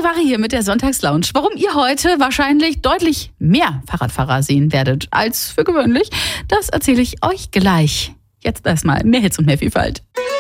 Charivari hier mit der Sonntagslounge. Warum ihr heute wahrscheinlich deutlich mehr Fahrradfahrer sehen werdet als für gewöhnlich, das erzähle ich euch gleich. Jetzt erstmal mehr Hits und mehr Vielfalt.